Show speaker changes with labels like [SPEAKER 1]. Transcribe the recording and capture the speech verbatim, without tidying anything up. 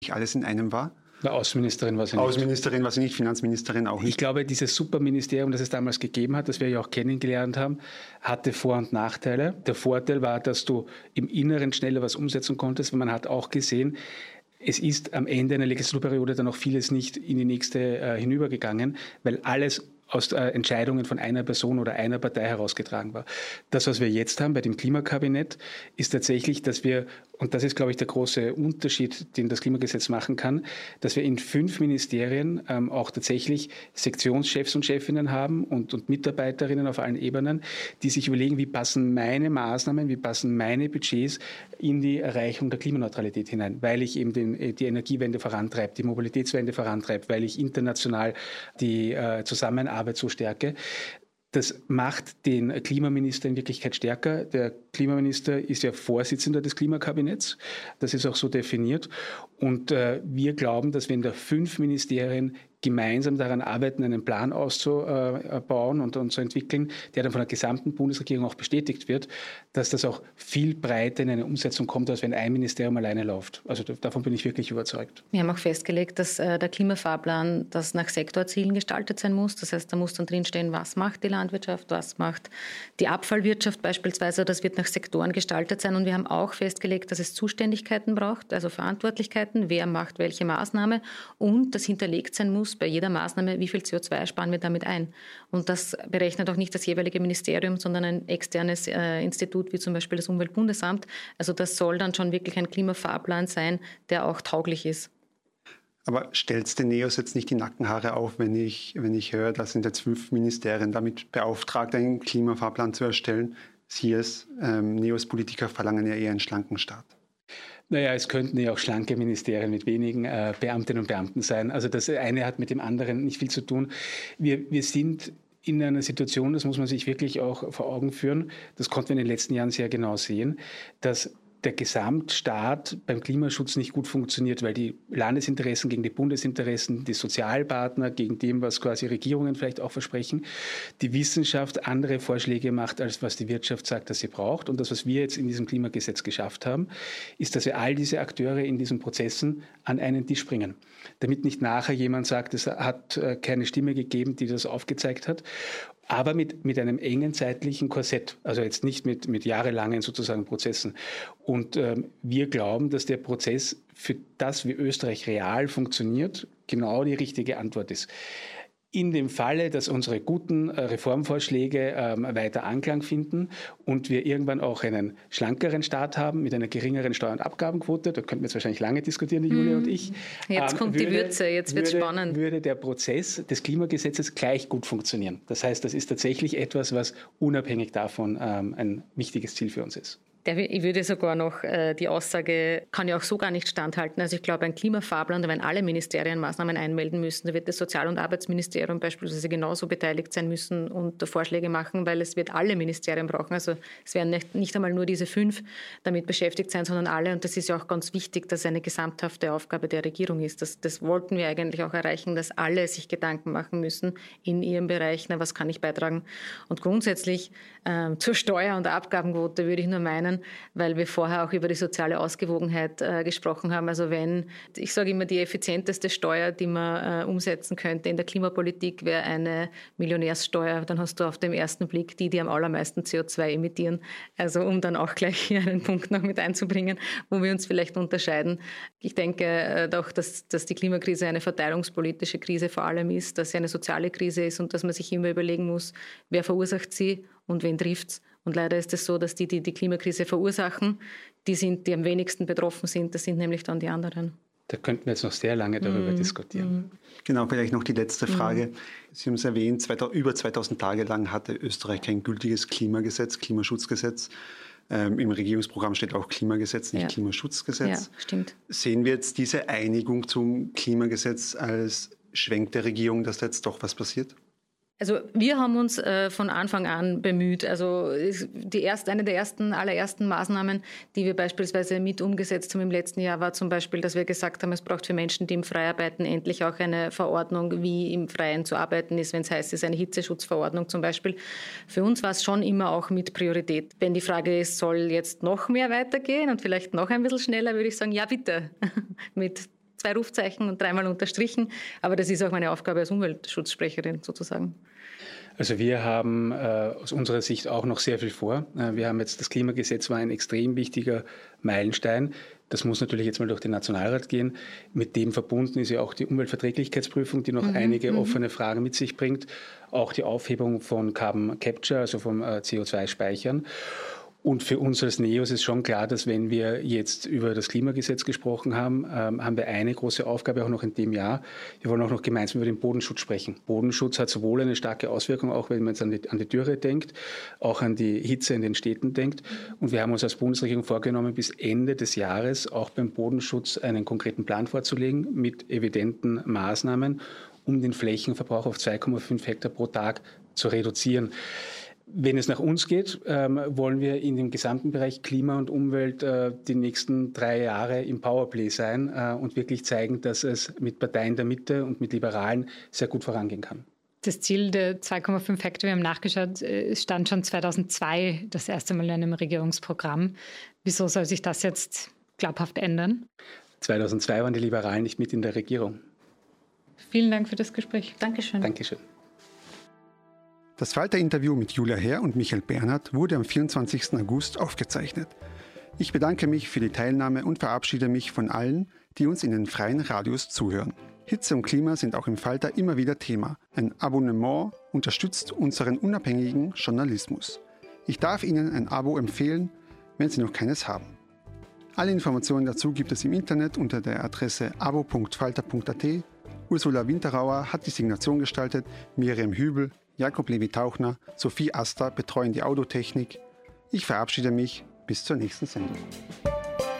[SPEAKER 1] alles in einem war?
[SPEAKER 2] Na, Außenministerin war sie nicht.
[SPEAKER 1] Außenministerin war sie nicht, Finanzministerin auch nicht.
[SPEAKER 2] Ich glaube, dieses Superministerium, das es damals gegeben hat, das wir ja auch kennengelernt haben, hatte Vor- und Nachteile. Der Vorteil war, dass du im Inneren schneller was umsetzen konntest, weil man hat auch gesehen, es ist am Ende einer Legislaturperiode dann auch vieles nicht in die nächste äh, hinübergegangen, weil alles aus äh, Entscheidungen von einer Person oder einer Partei herausgetragen war. Das, was wir jetzt haben bei dem Klimakabinett, ist tatsächlich, dass wir, und das ist, glaube ich, der große Unterschied, den das Klimagesetz machen kann, dass wir in fünf Ministerien ähm, auch tatsächlich Sektionschefs und Chefinnen haben und, und Mitarbeiterinnen auf allen Ebenen, die sich überlegen, wie passen meine Maßnahmen, wie passen meine Budgets in die Erreichung der Klimaneutralität hinein, weil ich eben den, die Energiewende vorantreibe, die Mobilitätswende vorantreibe, weil ich international die äh, Zusammenarbeit so stärke. Das macht den Klimaminister in Wirklichkeit stärker. Der Klimaminister ist ja Vorsitzender des Klimakabinetts. Das ist auch so definiert. Und äh, wir glauben, dass wenn da fünf Ministerien gemeinsam daran arbeiten, einen Plan auszubauen und, und zu entwickeln, der dann von der gesamten Bundesregierung auch bestätigt wird, dass das auch viel breiter in eine Umsetzung kommt, als wenn ein Ministerium alleine läuft. Also davon bin ich wirklich überzeugt.
[SPEAKER 3] Wir haben auch festgelegt, dass äh, der Klimafahrplan das nach Sektorzielen gestaltet sein muss. Das heißt, da muss dann drinstehen, was macht die Landwirtschaft, was macht die Abfallwirtschaft beispielsweise. Das wird nach Sektoren gestaltet sein. Und wir haben auch festgelegt, dass es Zuständigkeiten braucht, also Verantwortlichkeiten, wer macht welche Maßnahme und das hinterlegt sein muss bei jeder Maßnahme, wie viel C O zwei sparen wir damit ein. Und das berechnet auch nicht das jeweilige Ministerium, sondern ein externes äh, Institut wie zum Beispiel das Umweltbundesamt. Also das soll dann schon wirklich ein Klimafahrplan sein, der auch tauglich ist.
[SPEAKER 1] Aber stellt es den Neos jetzt nicht die Nackenhaare auf, wenn ich, wenn ich höre, das sind jetzt fünf Ministerien damit beauftragt, einen Klimafahrplan zu erstellen? Sie es, ähm, Neos Politiker verlangen ja eher einen schlanken Staat.
[SPEAKER 2] Naja, es könnten ja auch schlanke Ministerien mit wenigen äh, Beamtinnen und Beamten sein. Also das eine hat mit dem anderen nicht viel zu tun. Wir, wir sind in einer Situation, das muss man sich wirklich auch vor Augen führen, das konnten wir in den letzten Jahren sehr genau sehen, dass der Gesamtstaat beim Klimaschutz nicht gut funktioniert, weil die Landesinteressen gegen die Bundesinteressen, die Sozialpartner gegen dem, was quasi Regierungen vielleicht auch versprechen, die Wissenschaft andere Vorschläge macht, als was die Wirtschaft sagt, dass sie braucht. Und das, was wir jetzt in diesem Klimagesetz geschafft haben, ist, dass wir all diese Akteure in diesen Prozessen an einen Tisch bringen, damit nicht nachher jemand sagt, es hat keine Stimme gegeben, die das aufgezeigt hat. Aber mit, mit einem engen zeitlichen Korsett, also jetzt nicht mit, mit jahrelangen sozusagen Prozessen. Und ähm, wir glauben, dass der Prozess für das, wie Österreich real funktioniert, genau die richtige Antwort ist. In dem Falle, dass unsere guten Reformvorschläge ähm, weiter Anklang finden und wir irgendwann auch einen schlankeren Staat haben mit einer geringeren Steuer- und Abgabenquote, da könnten wir jetzt wahrscheinlich lange diskutieren, die Julia und ich.
[SPEAKER 3] Jetzt ähm, kommt würde, die Würze, jetzt wird es spannend.
[SPEAKER 2] Würde der Prozess des Klimagesetzes gleich gut funktionieren. Das heißt, das ist tatsächlich etwas, was unabhängig davon ähm, ein wichtiges Ziel für uns ist.
[SPEAKER 3] Ich würde sogar noch, äh, die Aussage kann ja auch so gar nicht standhalten. Also ich glaube, ein Klimafahrplan, da werden alle Ministerien Maßnahmen einmelden müssen. Da wird das Sozial- und Arbeitsministerium beispielsweise genauso beteiligt sein müssen und Vorschläge machen, weil es wird alle Ministerien brauchen. Also es werden nicht, nicht einmal nur diese fünf damit beschäftigt sein, sondern alle. Und das ist ja auch ganz wichtig, dass eine gesamthafte Aufgabe der Regierung ist. Das, das wollten wir eigentlich auch erreichen, dass alle sich Gedanken machen müssen in ihrem Bereich, na, was kann ich beitragen. Und grundsätzlich äh, zur Steuer- und Abgabenquote würde ich nur meinen, weil wir vorher auch über die soziale Ausgewogenheit äh, gesprochen haben. Also wenn, ich sage immer, die effizienteste Steuer, die man äh, umsetzen könnte in der Klimapolitik, wäre eine Millionärssteuer. Dann hast du auf den ersten Blick die, die am allermeisten C O zwei emittieren. Also um dann auch gleich hier einen Punkt noch mit einzubringen, wo wir uns vielleicht unterscheiden. Ich denke äh, doch, dass, dass die Klimakrise eine verteilungspolitische Krise vor allem ist, dass sie eine soziale Krise ist und dass man sich immer überlegen muss, wer verursacht sie und wen trifft's. Und leider ist es so, dass die, die die Klimakrise verursachen, die sind, die am wenigsten betroffen sind, das sind nämlich dann die anderen.
[SPEAKER 2] Da könnten wir jetzt noch sehr lange darüber mm, diskutieren.
[SPEAKER 1] Mm. Genau, vielleicht noch die letzte Frage. Mm. Sie haben es erwähnt, über zweitausend Tage lang hatte Österreich kein gültiges Klimagesetz, Klimaschutzgesetz. Ähm, Im Regierungsprogramm steht auch Klimagesetz, nicht ja. Klimaschutzgesetz.
[SPEAKER 3] Ja, stimmt.
[SPEAKER 1] Sehen wir jetzt diese Einigung zum Klimagesetz als Schwenk der Regierung, dass da jetzt doch was passiert?
[SPEAKER 3] Also wir haben uns äh, von Anfang an bemüht. Also die erste, eine der ersten, allerersten Maßnahmen, die wir beispielsweise mit umgesetzt haben im letzten Jahr, war zum Beispiel, dass wir gesagt haben, es braucht für Menschen, die im Freien arbeiten, endlich auch eine Verordnung, wie im Freien zu arbeiten ist, wenn es heißt, es ist eine Hitzeschutzverordnung zum Beispiel. Für uns war es schon immer auch mit Priorität. Wenn die Frage ist, soll jetzt noch mehr weitergehen und vielleicht noch ein bisschen schneller, würde ich sagen, ja bitte, mit zwei Rufzeichen und dreimal unterstrichen. Aber das ist auch meine Aufgabe als Umweltschutzsprecherin sozusagen.
[SPEAKER 2] Also wir haben äh, aus unserer Sicht auch noch sehr viel vor. Äh, wir haben jetzt, das Klimagesetz war ein extrem wichtiger Meilenstein. Das muss natürlich jetzt mal durch den Nationalrat gehen. Mit dem verbunden ist ja auch die Umweltverträglichkeitsprüfung, die noch mhm, einige offene Fragen mit sich bringt. Auch die Aufhebung von Carbon Capture, also vom äh, C O zwei Speichern. Und für uns als NEOS ist schon klar, dass wenn wir jetzt über das Klimagesetz gesprochen haben, ähm, haben wir eine große Aufgabe auch noch in dem Jahr. Wir wollen auch noch gemeinsam über den Bodenschutz sprechen. Bodenschutz hat sowohl eine starke Auswirkung, auch wenn man jetzt an die, an die Dürre denkt, auch an die Hitze in den Städten denkt. Und wir haben uns als Bundesregierung vorgenommen, bis Ende des Jahres auch beim Bodenschutz einen konkreten Plan vorzulegen mit evidenten Maßnahmen, um den Flächenverbrauch auf zwei Komma fünf Hektar pro Tag zu reduzieren. Wenn es nach uns geht, ähm, wollen wir in dem gesamten Bereich Klima und Umwelt äh, die nächsten drei Jahre im Powerplay sein äh, und wirklich zeigen, dass es mit Parteien der Mitte und mit Liberalen sehr gut vorangehen kann.
[SPEAKER 4] Das Ziel der zwei Komma fünf Hektar, wir haben nachgeschaut, stand schon zweitausendzwei das erste Mal in einem Regierungsprogramm. Wieso soll sich das jetzt glaubhaft ändern?
[SPEAKER 2] zweitausendzwei waren die Liberalen nicht mit in der Regierung.
[SPEAKER 4] Vielen Dank für das Gespräch.
[SPEAKER 3] Dankeschön.
[SPEAKER 2] Dankeschön.
[SPEAKER 1] Das Falter-Interview mit Julia Herr und Michael Bernhard wurde am vierundzwanzigsten August aufgezeichnet. Ich bedanke mich für die Teilnahme und verabschiede mich von allen, die uns in den freien Radios zuhören. Hitze und Klima sind auch im Falter immer wieder Thema. Ein Abonnement unterstützt unseren unabhängigen Journalismus. Ich darf Ihnen ein Abo empfehlen, wenn Sie noch keines haben. Alle Informationen dazu gibt es im Internet unter der Adresse abo punkt falter punkt a t. Ursula Winterauer hat die Signation gestaltet, Miriam Hübel, Jakob Levi-Tauchner, Sophie Asta betreuen die Audiotechnik. Ich verabschiede mich bis zur nächsten Sendung.